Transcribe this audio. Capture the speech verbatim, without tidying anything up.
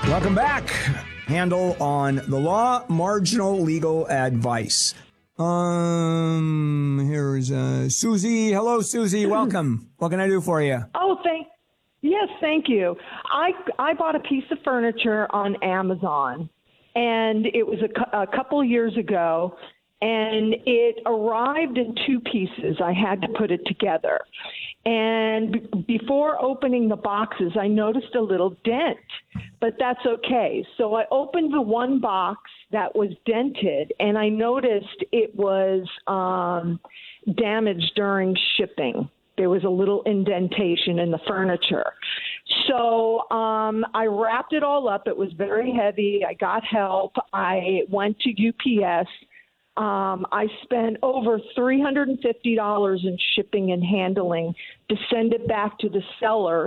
Welcome back. Handle on the law, marginal legal advice. Um, here's uh, Susie. Hello, Susie. Welcome. What can I do for you? Oh, thank yes, thank you. I I bought a piece of furniture on Amazon, and it was a, cu- a couple years ago, and it arrived in two pieces. I had to put it together. And b- before opening the boxes, I noticed a little dent, but that's okay. So I opened the one box that was dented, and I noticed it was um, damaged during shipping. There was a little indentation in the furniture. So um, I wrapped it all up. It was very heavy. I got help. I went to U P S. Um, I spent over three hundred fifty dollars in shipping and handling to send it back to the seller